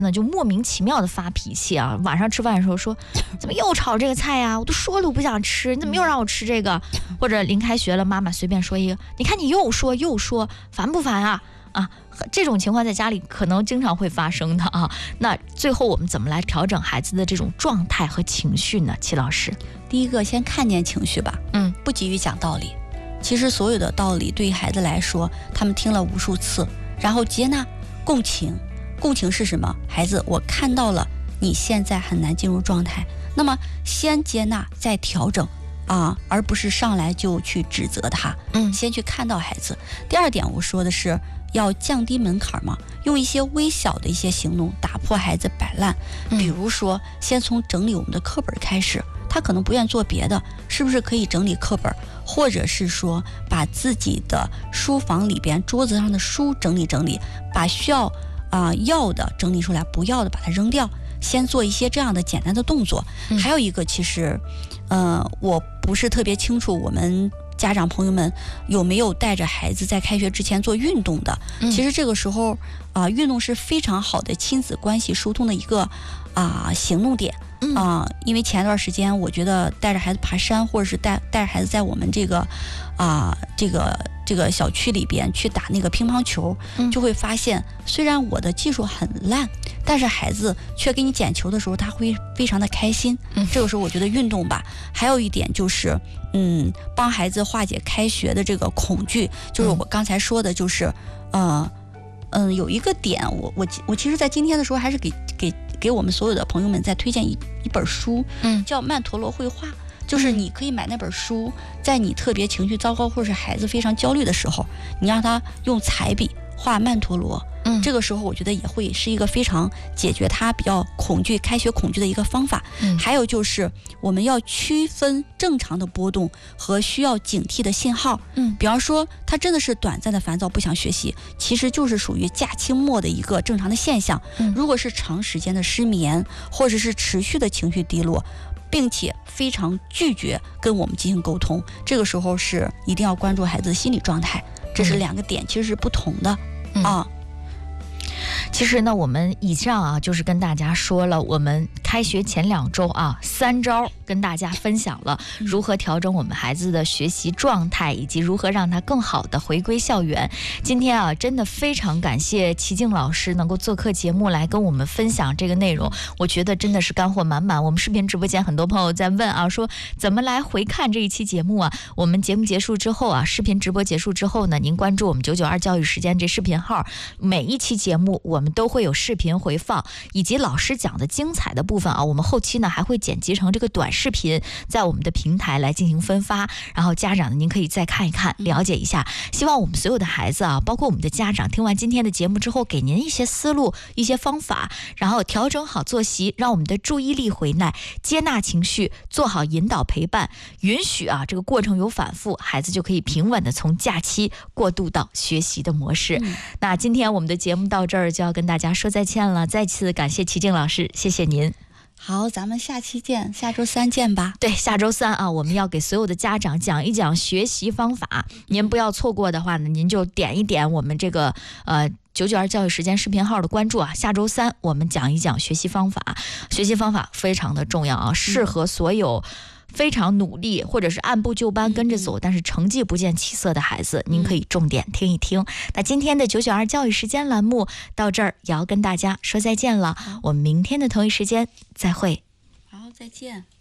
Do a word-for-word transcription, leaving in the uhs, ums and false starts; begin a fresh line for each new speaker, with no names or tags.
那就莫名其妙的发脾气啊，晚上吃饭的时候说怎么又炒这个菜呀、啊、我都说了我不想吃，你怎么又让我吃这个，或者临开学了妈妈随便说一个，你看你又说又说，烦不烦啊啊，这种情况在家里可能经常会发生的啊。那最后我们怎么来调整孩子的这种状态和情绪呢？齐老师，
第一个先看见情绪吧，
嗯，
不急于讲道理。其实所有的道理对于孩子来说，他们听了无数次，然后接纳、共情。共情是什么？孩子，我看到了你现在很难进入状态，那么先接纳再调整啊，而不是上来就去指责他。
嗯，
先去看到孩子。第二点，我说的是要降低门槛嘛，用一些微小的一些行动打破孩子摆烂。比如说，先从整理我们的课本开始。他可能不愿做别的，是不是可以整理课本，或者是说把自己的书房里边桌子上的书整理整理，把需要啊、呃、要的整理出来，不要的把它扔掉，先做一些这样的简单的动作。嗯、还有一个，其实呃我不是特别清楚我们家长朋友们有没有带着孩子在开学之前做运动的。嗯、其实这个时候啊、呃，运动是非常好的亲子关系疏通的一个啊、呃、行动点。啊、呃，因为前段时间我觉得带着孩子爬山，或者是带带着孩子在我们这个啊、呃、这个这个小区里边去打那个乒乓球，就会发现虽然我的技术很烂，但是孩子却给你捡球的时候，他会非常的开心。这个时候我觉得运动吧，还有一点就是嗯，帮孩子化解开学的这个恐惧，就是我刚才说的，就是呃嗯，有一个点，我我我其实在今天的时候还是给给给我们所有的朋友们再推荐一一本书，嗯，叫曼陀罗绘画，就是你可以买那本书，在你特别情绪糟糕或者是孩子非常焦虑的时候，你让他用彩笔画曼陀罗。嗯，这个时候我觉得也会是一个非常解决他比较恐惧开学恐惧的一个方法。嗯，还有就是我们要区分正常的波动和需要警惕的信号。嗯，比方说他真的是短暂的烦躁不想学习，其实就是属于假期末的一个正常的现象。嗯，如果是长时间的失眠或者是持续的情绪低落，并且非常拒绝跟我们进行沟通，这个时候是一定要关注孩子的心理状态。这是两个点，其实是不同的。嗯、啊。
其实呢，我们以上啊，就是跟大家说了，我们开学前两周啊，三招跟大家分享了如何调整我们孩子的学习状态，以及如何让他更好的回归校园。今天啊，真的非常感谢齐静老师能够做客节目来跟我们分享这个内容，我觉得真的是干货满满。我们视频直播间很多朋友在问啊，说怎么来回看这一期节目啊？我们节目结束之后啊，视频直播结束之后呢，您关注我们九九二教育时间这视频号，每一期节目我们都会有视频回放，以及老师讲的精彩的部分啊，我们后期呢还会剪辑成这个短视频，在我们的平台来进行分发，然后家长呢您可以再看一看，了解一下。希望我们所有的孩子啊，包括我们的家长，听完今天的节目之后，给您一些思路、一些方法，然后调整好作息，让我们的注意力回来，接纳情绪，做好引导陪伴，允许啊这个过程有反复，孩子就可以平稳的从假期过渡到学习的模式。嗯、那今天我们的节目到这儿就要跟大家说再见了，再次感谢齐静老师，谢谢您。
好，咱们下期见，下周三见吧。
对，下周三啊，我们要给所有的家长讲一讲学习方法，您不要错过的话呢，您就点一点我们这个呃九九二教育时间视频号的关注啊。下周三我们讲一讲学习方法，学习方法非常的重要啊，适合所有非常努力或者是按部就班跟着走，但是成绩不见起色的孩子，您可以重点听一听。那今天的九九二教育时间栏目到这儿也要跟大家说再见了，我们明天的同一时间再会。
好，再见。